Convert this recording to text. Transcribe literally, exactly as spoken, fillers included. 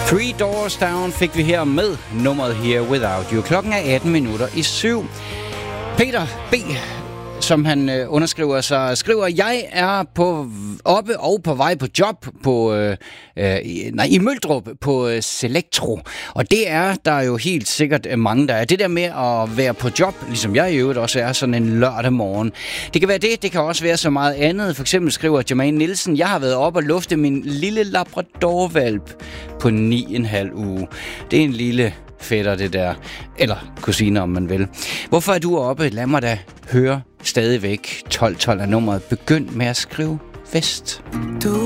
Three Doors Down fik vi her med nummeret Here Without You. Klokken er atten minutter i syv. Peter B., som han øh, underskriver sig, skriver, jeg er på oppe og på vej på job på, øh, øh, nej, i Møldrup på øh, Selectro. Og det er der jo helt sikkert øh, mange, der er. Det der med at være på job, ligesom jeg i øvrigt også er, sådan en lørdag morgen. Det kan være det, det kan også være så meget andet. For eksempel skriver Jermaine Nielsen, jeg har været oppe og lufte min lille labradorvalp på ni og en halv uge. Det er en lille fætter, det der. Eller kusiner, om man vil. Hvorfor er du oppe? Lad mig da høre stadigvæk. tolv tolv er nummeret. Begynd med at skrive vest. Du